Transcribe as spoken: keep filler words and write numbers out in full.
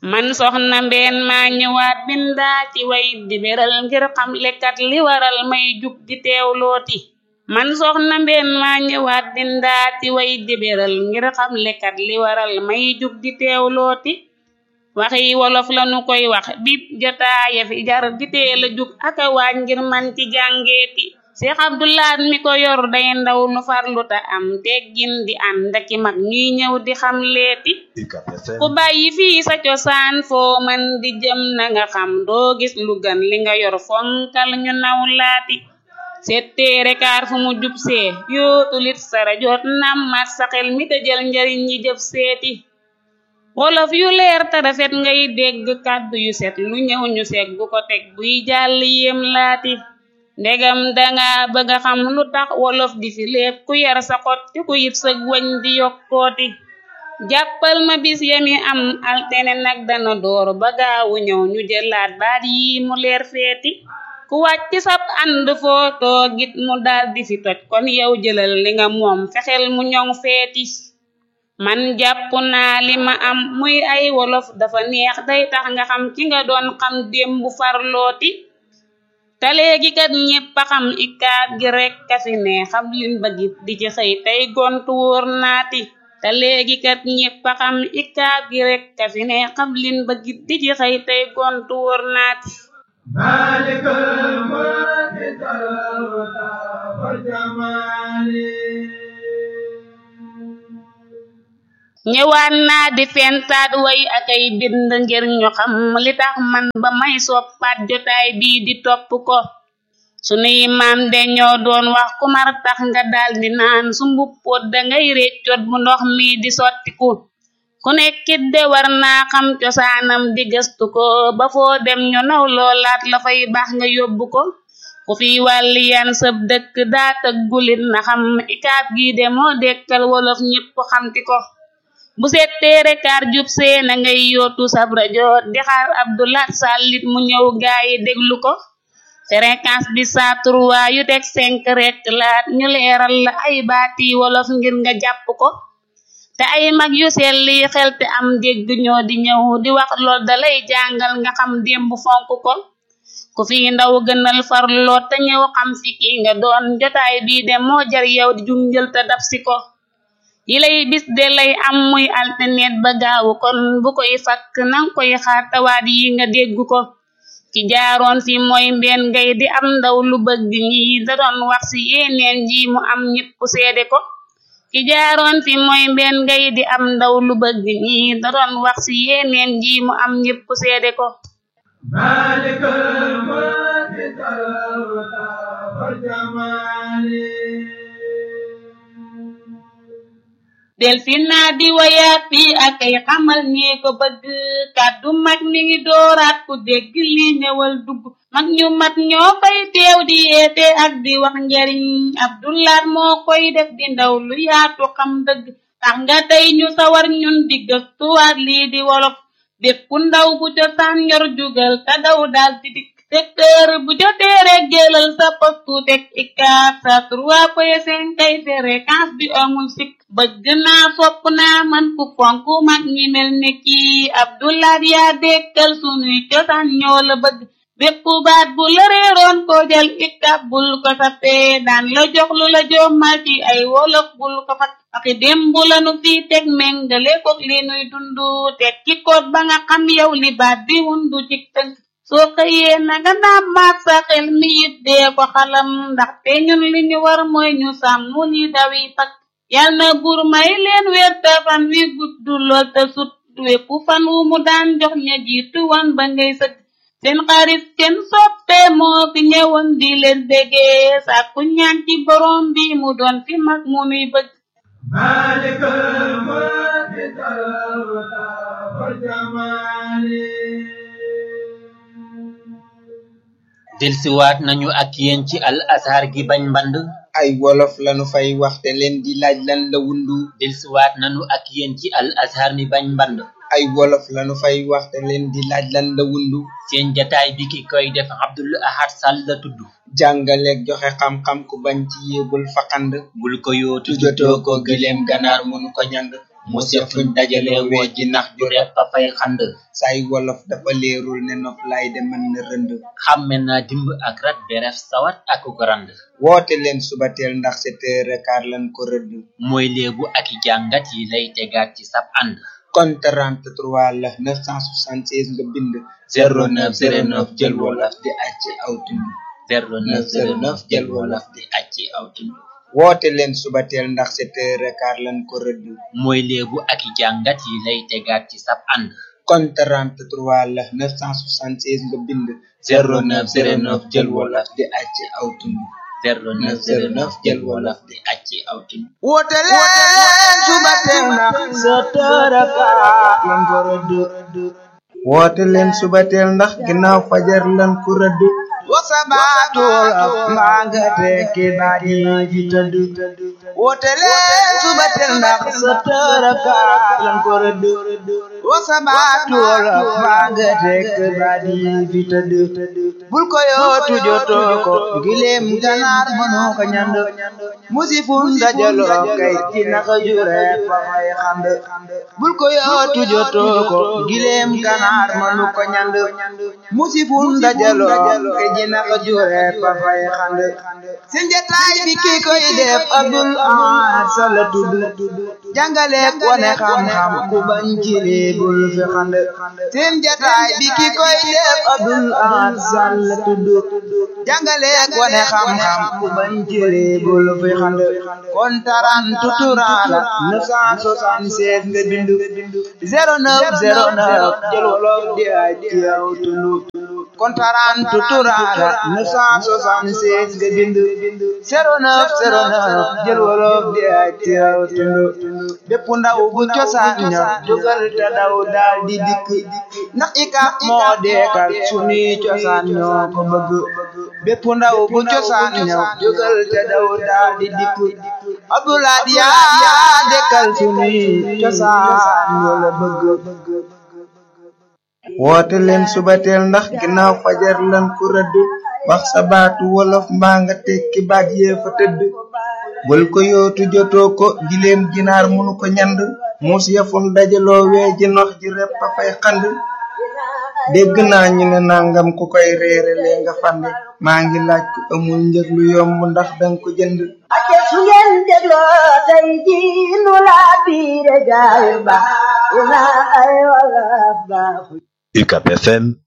man soxna mbeen maa ñëwaat bindaa ci way di beral ngir xam lekkat li waral may jug di teewlooti man soxna mbeen maa ñëwaat bindaa ci way di beral ngir xam lekkat li waral may jug di teewlooti waxi wolof lanu koy wax bib jotaaya fi jar di teel a jug aka waaj ngir man ci jàngeeti Seex Abdulaat mi ko yor day ndaw lu farlu ta am teggin di ànd ak mag ñuy ñëw di xam leeti ku bàyyi fii sa cosaan foo man di jëm na nga xam doo gis lu gan li nga yor fonkal ñu naw laati setteere kaar fu mu jub see yootulit sara jot nammat sa xel mi te jël njariñ ñi jëf seeti wolof yu leer te rafet ngay dégg kàddu yu set lu ñëw ñu seeg bu ko teg buy jàll yem laati ndegam danga bëgg a xam lu tax wolof di fi lépp ku yar sa xot te ku yit sa wañ di yokkooti jàppal ma bis yami am altene nag dana door ba gaawu ñëw ñu jëlaat baat yi mu leer feeti ku wàcc sab ànd foo toogit mu dal di fi toj kon yow jëlal li nga moom fexeel mu ñoŋ feeti man jàpp naa li ma am muy ay wolof dafa neex day tax nga xam ci nga doon xam démb farlooti te léegi kat ñépp a xam ikaab gi rekk ka fi ne xam lin bëggit di ci xëy tey gontu wóor naati te léegi kat ñépp a xam ikaab gi rekk ka fi ne xam lin bëggit di ci xëy tey gontu wóor naati maalikal mulki wal jamaali ñëwaat naa di fentaat way akay bind ngir ñu xam li tax man ba may soppaat jotaay bii di topp ko sunuy maam de ñoo doon wax ku mar tax nga daldi naan su mbuppoot dangay réccoot bu ndox mi di sottiku ku nekkit de war naa xam cosaanam di gëstu ko ba foo dem ñu naw loolaat la fay baax nga yóbbu ko ku fi wàlli yan sëb dëkk daa tëggulit na xam ikaab gi de moo dekkal wolof ñépp xamti ko bu setteere kaar jub see na ngay yootu sab rajo di xaar Abdulaat Sàllit mu ñëw gaayi déglu ko fréquence bi saa trois yu teg cinq rek laat ñu leeral la ay baati wolof ngir nga jàpp ko te ay mag yu selli xel te am dégg ñoo di ñëw di wax lool dalay jàngal nga xam démb fonk ko ku fi ndaw gënal farloo te ñëw xam fi ki nga doon jotaay bii de moo jar yow di junjël te dab si ko yi lay bis de lay am muy alternet ba gaawu kon bu koy fakk nang koy xaar tawaat yi nga dégg ko ki jaaroon fi mooy mbeen ngay di am ndaw lu bëgg ñi da doon wax ci yeneen ji mu am ñépp seede ko ki jaaroon fi mooy mbeen ngay di am ndaw lu bëgg ñi da doon wax ci yeneen ji mu am ñépp seede ko maalikal mulki wal jamaali del fi naa di wayaat fii ak ay xamal ñi ko bëgg kàddu mag mi ngi dooraat ku dégg li ñëwal dugg mag ñu mat ñoo fay teew di yeete ak di wax njariñ Abdulaat moo koy def di ndaw lu yaatu xam dëgg tax nga tey ñu sawar ñun di gëstuwaat lii di wolof bépp ndaw bu cosaan yor jugal ka daw daal di dikk secteur bu jotee rek jëlal sa postu teg ikaat sa trois point cinq kay fréquence bi amul sikk bëgg naa sopp naa man ku fonk mag ñi mel ne kii Abdulaat yaa dekkal sunuy cosaan ñoo la bëgg bépp baat bu la réeroon ko jël ikaat bul ko sappee daan la jox lu la jommal ci ay wolof bul ko fat aki démb la nu fii teg méngale kook li nuy dundu teg ci koot ba nga xam yow li baat bi wundu ci tënk soo xëyee na nga naam maat sa xel mi it dee ko xalam ndaxte ñun li ñu war mooy ñu sàmm li dawi pak yal na buur may leen wér te fan wi gudd lool te sut wépp fan wu mu daan jox ña jiitu wan ba ngay sëgg seen xarit seen soppe moo fi ñëwoon di leen déggee sàkku ñaan ci borom bi mu doon fi mag mu nuy bëgg maalikal mulki wal jamaali delsiwaat nañu ak yéen ci al azhar gi bañ mband ay wolof lanu fay waxte leen di laaj lan la wundu delsiwaat nañu ak yéen ci al azhar mi bañ mband ay wolof lanu fay waxte leen di laaj lan la wundu seen jataay bi ki koy def Abdul Ahad Sall la tudd jàngaleeg joxe xam-xam ku bañ ci yéegul faqand bul ko yootu jotoo ko gëleem ganaar mënu ko ñang mos ya fuñ dajale woo ji nax ju repp a fay xand say wolof dafa leerul ne nof lay de mën na rënd xàmme naa dimb ak rat beref sawat ak ko rand woote leen subateel ndax sept heures quart lan ko rëdd mooy léebu ak i jàngat yi lay tegaat ci sab ànd kon trente-trois la neuf cent soixante-seize nga bind zéro neuf zéro neuf jël wolof di acc aw tund zéro neuf zéro neuf jël wolof di acc aw tund woote leen subateel ndax sept heures quart lan ko rëdd mooy léebu ak i jàngat yi lay tegaat ci sab ànd kon trente-trois la neuf cent soixante-seize nga bind zéro neuf zéro neuf jël wolof di acc aw tund zéro neuf zéro neuf jël wolof di acc aw tund woote leen subateel ndax sept heures quart lan ko rëdd woote leen subateel ndax ginnaaw fajar lan ko rëdd wasabaatu wolof mbaa nga tekki baat yi fi tëdd woote leen subateel ndax sept heures quart lan ko rëdd wasabaatu wolof mbaa nga tekki baat yi fi tëdd bul ko yootu jotoo ko gileem ganaar mënoo ko ñand musifun dajaloo kay ci naka jure fa fay xand bul ko yootu jotoo ko gileem ganaar mënu ko ñand musifun dajaloo kay ci naka jure fa fay xand seen jataay bi ki koy def Abdul Ahad Sall tudd jàngale wane xam-xam ku bañ ci bul fi xand seen jataay bi ki koy def Abdul Ahad Sall tudd jàngale wane xam-xam ku bañ ci bul fi xand kon tarantu turala neuf cent soixante-seize nga bindu zéro neuf zéro neuf jël wolof di aj ci aw tund kon tarantu turala neuf cent soixante-seize nga bindu zéro neuf zéro neuf jël wolof di aj ci aw tund bépp ndaw bu cosaan ña jógal te daw daal di dikk ndax ika moo deekal sunuy cosaan ñoo ko bëgg bépp ndaw bu cosaan ña jógal te daw daal di dikk Abdoulaye yaa dekkal sunuy cosaan ñoo la bëgg woote leen subateel ndax ginnaaw fajar lan ko rëdd wax sa baatu wolof mbaa nga tekki baat yee fa tëdd bul ko yootu jotoo ko gileem ginaar munu ko ñand muus yafun dajaloo wee ji nox ji repp a fay xand dégg naa ñu ne nangam ku koy reere lee nga fande maa ngi laaj ku amul njëg lu yomb ndax danga ko jënd ake su ngeen dégloo tey ji nu laa biire gaay ba ina ay wala baaxu U C A B F M